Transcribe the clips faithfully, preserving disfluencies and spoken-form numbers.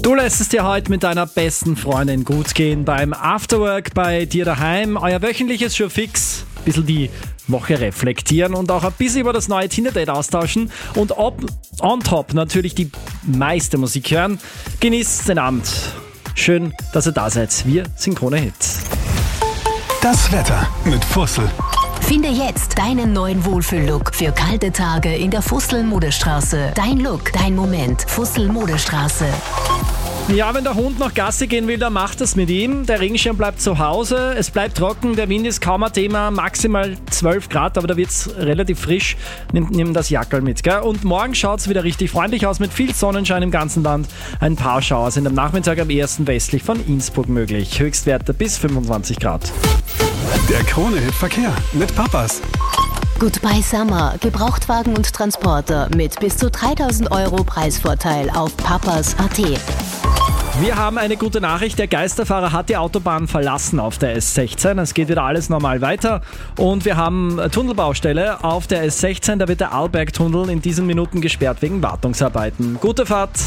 Du lässt es dir heute mit deiner besten Freundin gut gehen beim Afterwork bei dir daheim. Euer wöchentliches Show fix. Ein bisschen die Woche reflektieren und auch ein bisschen über das neue Tinder-Date austauschen. Und ob, on top natürlich die meiste Musik hören. Genießt den Abend. Schön, dass ihr da seid. Wir sind Krone Hit. Das Wetter mit Fussel. Finde jetzt deinen neuen Wohlfühl-Look für kalte Tage in der Fussel-Modestraße. Dein Look, dein Moment. Fussel-Modestraße. Ja, wenn der Hund noch Gassi gehen will, dann macht das mit ihm. Der Regenschirm bleibt zu Hause, es bleibt trocken, der Wind ist kaum ein Thema, maximal zwölf Grad, aber da wird es relativ frisch. Nimm, nimm das Jackerl mit, gell? Und morgen schaut es wieder richtig freundlich aus mit viel Sonnenschein im ganzen Land. Ein paar Schauer sind am Nachmittag am ehesten westlich von Innsbruck möglich. Höchstwerte bis fünfundzwanzig Grad. Der Krone-Hit Verkehr mit Papas. Goodbye Summer. Gebrauchtwagen und Transporter mit bis zu dreitausend Euro Preisvorteil auf papas punkt at. Wir haben eine gute Nachricht. Der Geisterfahrer hat die Autobahn verlassen auf der S sechzehn. Es geht wieder alles normal weiter. Und wir haben Tunnelbaustelle auf der S sechzehn. Da wird der Arlbergtunnel in diesen Minuten gesperrt wegen Wartungsarbeiten. Gute Fahrt.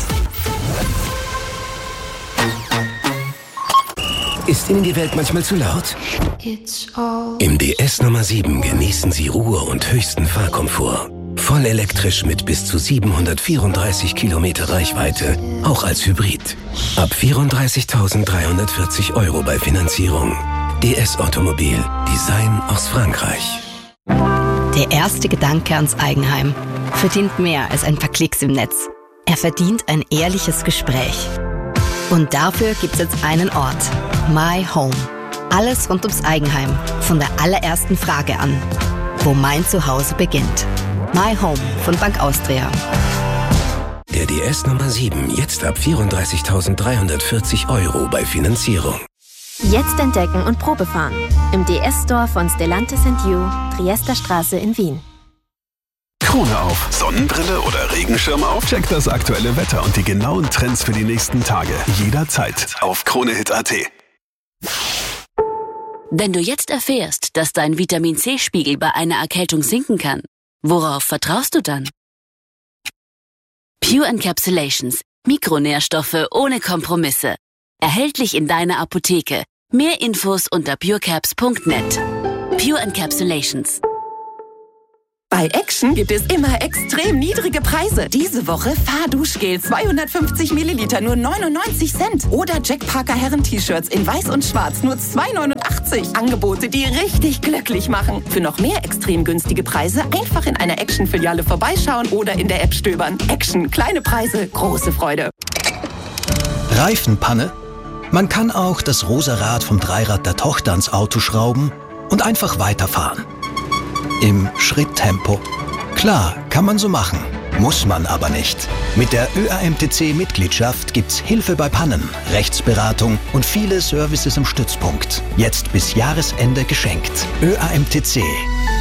Ist Ihnen die Welt manchmal zu laut? Im D S Nummer sieben genießen Sie Ruhe und höchsten Fahrkomfort. Voll elektrisch mit bis zu siebenhundertvierunddreißig Kilometer Reichweite, auch als Hybrid. Ab vierunddreißigtausenddreihundertvierzig Euro bei Finanzierung. D S Automobil. Design aus Frankreich. Der erste Gedanke ans Eigenheim verdient mehr als ein paar Klicks im Netz. Er verdient ein ehrliches Gespräch. Und dafür gibt's jetzt einen Ort. My Home. Alles rund ums Eigenheim. Von der allerersten Frage an. Wo mein Zuhause beginnt. My Home von Bank Austria. Der D S Nummer sieben jetzt ab vierunddreißigtausenddreihundertvierzig Euro bei Finanzierung. Jetzt entdecken und Probefahren. Im D S-Store von Stellantis and You, Triesterstraße in Wien. Krone auf. Sonnenbrille oder Regenschirm auf? Checkt das aktuelle Wetter und die genauen Trends für die nächsten Tage. Jederzeit auf kronehit punkt at. Wenn du jetzt erfährst, dass dein Vitamin-C-Spiegel bei einer Erkältung sinken kann, worauf vertraust du dann? Pure Encapsulations. Mikronährstoffe ohne Kompromisse. Erhältlich in deiner Apotheke. Mehr Infos unter purecaps punkt net. Pure Encapsulations. Bei Action gibt es immer extrem niedrige Preise. Diese Woche Fahrduschgel zweihundertfünfzig Milliliter nur neunundneunzig Cent. Oder Jack Parker Herren-T-Shirts in weiß und schwarz nur zwei neunundachtzig. Angebote, die richtig glücklich machen. Für noch mehr extrem günstige Preise einfach in einer Action-Filiale vorbeischauen oder in der App stöbern. Action, kleine Preise, große Freude. Reifenpanne? Man kann auch das rosa Rad vom Dreirad der Tochter ans Auto schrauben und einfach weiterfahren. Im Schritttempo. Klar, kann man so machen. Muss man aber nicht. Mit der Ö A M T C-Mitgliedschaft gibt's Hilfe bei Pannen, Rechtsberatung und viele Services im Stützpunkt. Jetzt bis Jahresende geschenkt. Ö A M T C.